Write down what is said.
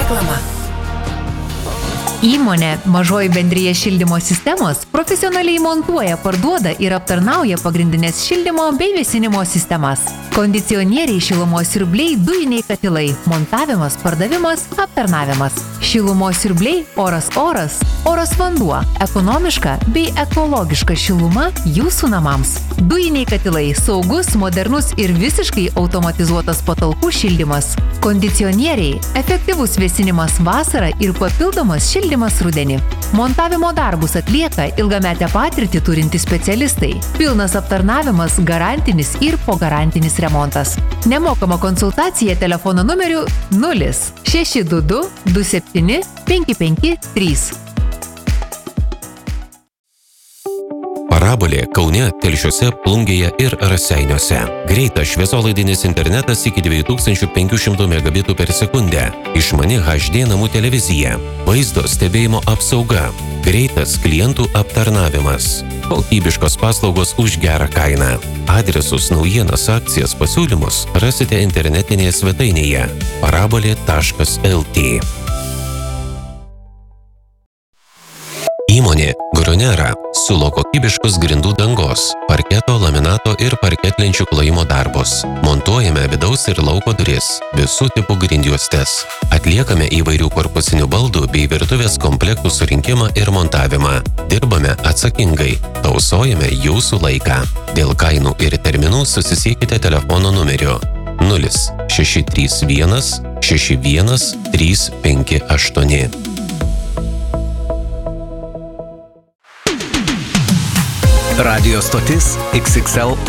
Reklama. Įmonė Mažoji bendrija šildymo sistemos profesionaliai montuoja, parduoda ir aptarnauja pagrindinės šildymo bei vėsinimo sistemas. Kondicionieriai, šilumos siurbliai, dujiniai katilai, montavimas, pardavimas, aptarnavimas. Šilumos siurbliai, oras, oras vanduo, ekonomiška bei ekologiška šiluma jūsų namams. Dujiniai katilai, saugus, modernus ir visiškai automatizuotas patalpų šildymas. Kondicionieriai, efektyvus vėsinimas vasarą ir papildomas šildymas rudenį. Montavimo darbus atlieka ilgametę patirtį turintys specialistai. Pilnas aptarnavimas, garantinis ir pogarantinis remontas. Nemokama konsultacija telefono numeriu 0622 27 553. Parabolė Kaune, Telšiuose, Plungėje ir Raseiniuose. Greitas šviesolaidinis internetas iki 2500 megabitų per sekundę. Išmani HD namų televizija. Vaizdo stebėjimo apsauga. Greitas klientų aptarnavimas. Kokybiškos paslaugos už gerą kainą. Adresus, naujienas, akcijas, pasiūlymus rasite internetinėje svetainėje parabolė.lt. Įmonė Grunera siūlo kokybiškus grindų dangos, parketo, laminato ir parketlenčių klojimo darbus. Montuojame vidaus ir lauko duris, visų tipų grindjuostes. Atliekame įvairių korpusinių baldų bei virtuvės komplektų surinkimą ir montavimą. Dirbame atsakingai, tausojame jūsų laiką. Dėl kainų ir terminų susisiekite telefono numeriu 0631 61 358. Radio stotis XXL